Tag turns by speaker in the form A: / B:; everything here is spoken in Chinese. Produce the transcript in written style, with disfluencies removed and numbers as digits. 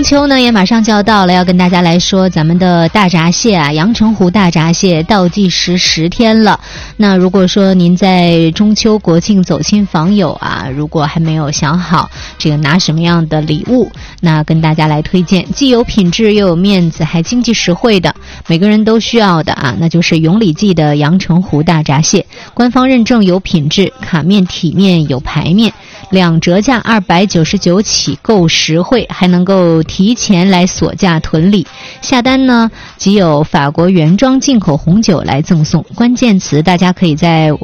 A: 秋呢也马上就要到了，要跟大家来说咱们的大闸蟹啊，阳澄湖大闸蟹倒计时10天了。那如果说您在中秋国庆走亲访友啊，如果还没有想好这个拿什么样的礼物，那跟大家来推荐既有品质又有面子还经济实惠的，每个人都需要的啊，那就是永礼记的阳澄湖大闸蟹，官方认证有品质，卡面体面有排面，2折价299起，够实惠，还能够提前来锁价囤礼。下单呢即有法国原装进口红酒来赠送，关键词大家可以在